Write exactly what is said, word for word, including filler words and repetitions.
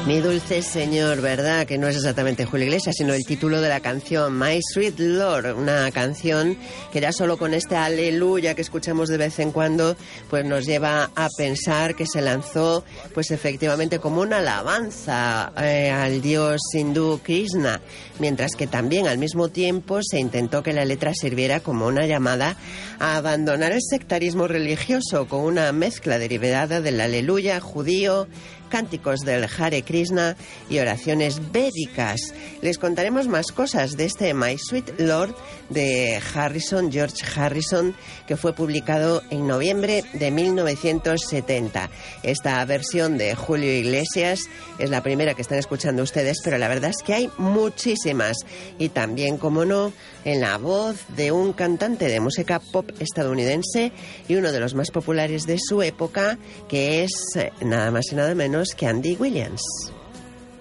Mi dulce señor, ¿verdad? Que no es exactamente Julio Iglesias, sino el título de la canción, My Sweet Lord, una canción que ya solo con este aleluya que escuchamos de vez en cuando, pues nos lleva a pensar que se lanzó, pues efectivamente como una alabanza eh, al dios hindú Krishna, mientras que también al mismo tiempo se intentó que la letra sirviera como una llamada a abandonar el sectarismo religioso con una mezcla derivada del aleluya judío, cánticos del Hare Krishna y oraciones védicas. Les contaremos más cosas de este My Sweet Lord de Harrison, George Harrison, que fue publicado en noviembre de mil novecientos setenta. Esta versión de Julio Iglesias es la primera que están escuchando ustedes, pero la verdad es que hay muchísimas. Y también, como no, en la voz de un cantante de música pop estadounidense y uno de los más populares de su época, que es nada más y nada menos que Andy Williams.